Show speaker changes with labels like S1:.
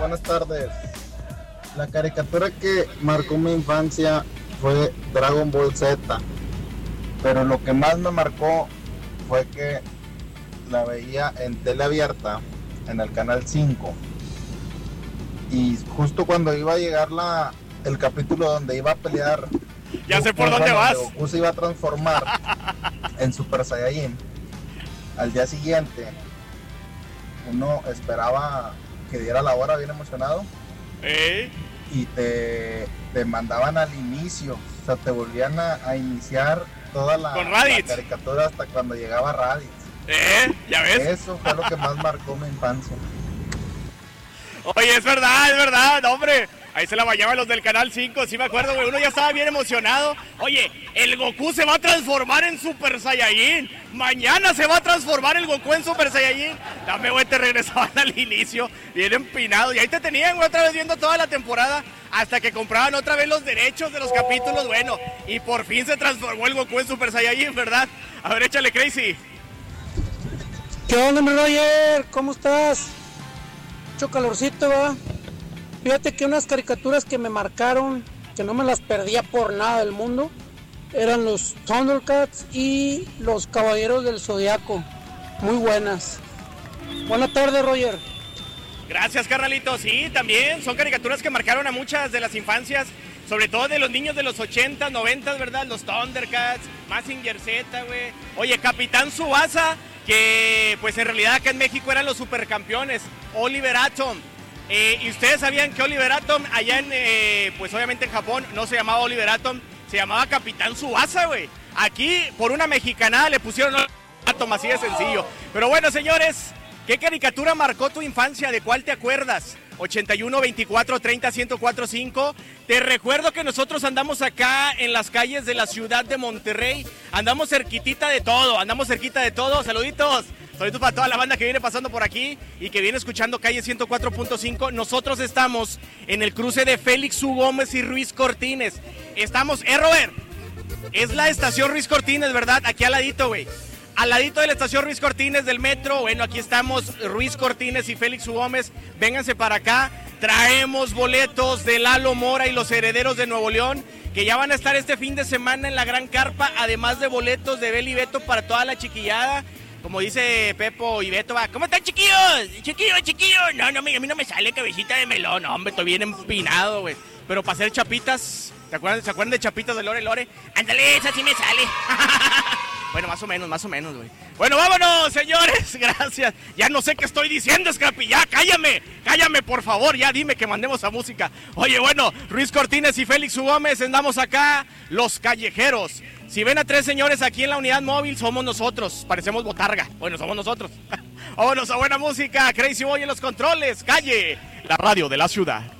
S1: buenas tardes. La caricatura que marcó mi infancia fue Dragon Ball Z, pero lo que más me marcó fue que la veía en tele abierta, en el canal 5, y justo cuando iba a llegar el capítulo donde iba a pelear,
S2: ya sé por dónde vas.
S1: Goku se iba a transformar en Super Saiyajin. Al día siguiente uno esperaba que diera la hora bien emocionado y te mandaban al inicio, o sea, te volvían a iniciar toda la caricatura hasta cuando llegaba Raditz.
S2: ¿Ya ves?
S1: Eso fue lo que más marcó mi infancia.
S2: Oye, es verdad, hombre. Ahí se la bañaban los del Canal 5, sí me acuerdo, güey. Uno ya estaba bien emocionado. Oye, el Goku se va a transformar en Super Saiyajin. Mañana se va a transformar el Goku en Super Saiyajin. Dame, güey, te regresaban al inicio, bien empinado. Y ahí te tenían, güey, otra vez viendo toda la temporada. Hasta que compraban otra vez los derechos de los capítulos, bueno. Y por fin se transformó el Goku en Super Saiyajin, ¿verdad? A ver, échale, Crazy.
S3: ¿Qué onda, mi Roger? ¿Cómo estás? Mucho calorcito, ¿va? Fíjate que unas caricaturas que me marcaron, que no me las perdía por nada del mundo, eran los Thundercats y los Caballeros del Zodiaco. Muy buenas. Buenas tardes, Roger.
S2: Gracias, carnalito. Sí, también son caricaturas que marcaron a muchas de las infancias, sobre todo de los niños de los 80, 90, ¿verdad? Los Thundercats, Mazinger Z, güey. Oye, Capitán Tsubasa, que pues en realidad acá en México eran los supercampeones. Oliver Atom. ¿Y ustedes sabían que Oliver Atom allá pues obviamente en Japón no se llamaba Oliver Atom, se llamaba Capitán Tsubasa, güey? Aquí por una mexicanada le pusieron Atom, así de sencillo. Pero bueno, señores, ¿qué caricatura marcó tu infancia? ¿De cuál te acuerdas? 81 24 30 1045. Te recuerdo que nosotros andamos acá en las calles de la ciudad de Monterrey. Andamos cerquita de todo. Saluditos. Saluditos para toda la banda que viene pasando por aquí y que viene escuchando Calle 104.5. Nosotros estamos en el cruce de Félix U. Gómez y Ruiz Cortines. Estamos, Robert, es la estación Ruiz Cortines, ¿verdad? Aquí al ladito, güey. Al ladito de la estación Ruiz Cortines del metro. Bueno, aquí estamos Ruiz Cortines y Félix U. Gómez. Vénganse para acá. Traemos boletos de Lalo Mora y los Herederos de Nuevo León, que ya van a estar este fin de semana en la Gran Carpa, además de boletos de Bel y Beto para toda la chiquillada. Como dice Pepo y Beto, va, ¿cómo están, chiquillos? Chiquillos. No, a mí no me sale cabecita de melón. No, hombre, estoy bien empinado, güey. Pero para hacer chapitas, ¿se acuerdan de chapitas de Lore? Ándale, esa sí me sale. Bueno, más o menos, güey. Bueno, vámonos, señores, gracias. Ya no sé qué estoy diciendo, Scrappy, ya, cállame, por favor, ya dime que mandemos a música. Oye, bueno, Ruiz Cortines y Félix U. Gómez, andamos acá, los callejeros. Si ven a tres señores aquí en la unidad móvil, somos nosotros, parecemos botarga. Bueno, somos nosotros. Vámonos a buena música, Crazy Boy en los controles, Calle, la radio de la ciudad.